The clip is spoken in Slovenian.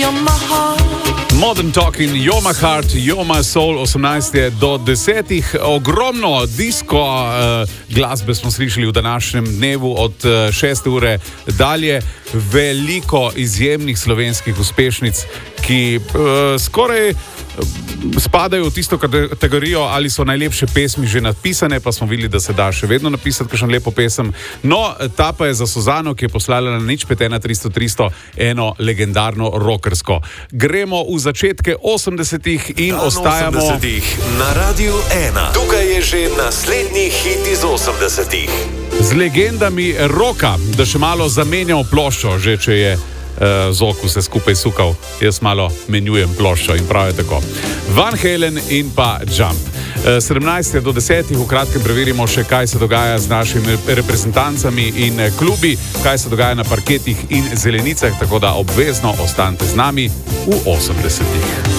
you're my heart. Modern Talking, You're My Heart, You're My Soul, 18 do 10. Ogromno disko glasbe smo slišali v današnjem dnevu od 6. ure dalje. Veliko izjemnih slovenskih uspešnic, ki skoraj spadajo v tisto kategorijo, ali so najlepše pesmi že napisane, pa smo videli, da se da še vedno napisati kakšno lepo pesem. No, ta pa je za Suzano, ki je poslala na 051 eno legendarno rockersko. Gremo v začetke 80-ih in ostajamo 80-ih na Radiu 1. Tukaj je že naslednji hit iz 80-ih. Z legendami roka, da še malo zamenjamo ploščo, že če je Zok vse skupaj sukal. Jaz malo menjujem ploščo in prav je tako. Van Halen in pa Jump. 17 do 10. V kratkem preverimo še, kaj se dogaja z našimi reprezentancami in klubi, kaj se dogaja na parketih in zelenicah, tako da obvezno ostanite z nami v 80-ih.